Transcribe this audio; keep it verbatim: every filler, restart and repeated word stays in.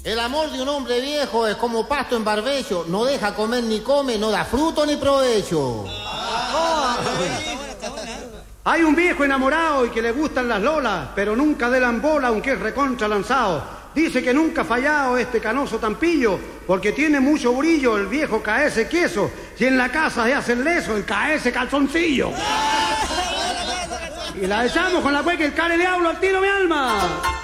El amor de un hombre viejo es como pasto en barbecho. No deja comer ni come, no da fruto ni provecho. Hay un viejo enamorado y que le gustan las lolas, pero nunca de bola, aunque es recontra lanzado. Dice que nunca ha fallado este canoso tampillo, porque tiene mucho brillo el viejo caese queso, y en la casa se hace el leso, el caese calzoncillo. Y la echamos con la cueca, el care diablo al tiro, mi alma.